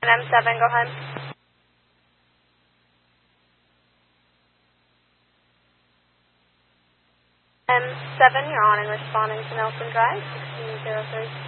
M7, go ahead. M7, you're on and responding to Nelson Drive, 1603.